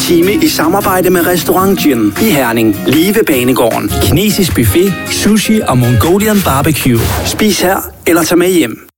time i samarbejde med Restaurant Gin i Herning, lige ved Banegården. Kinesisk buffet, sushi og Mongolian barbecue. Spis her eller tag med hjem.